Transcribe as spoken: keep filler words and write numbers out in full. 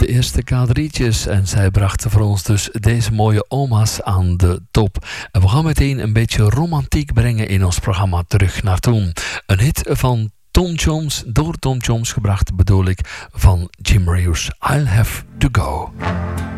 eerste K drietjes en zij brachten voor ons dus deze mooie oma's aan de top. En we gaan meteen een beetje romantiek brengen in ons programma Terug naar Toen. Een hit van Tom Jones, door Tom Jones gebracht bedoel ik, van Jim Reeves, I'll Have to Go.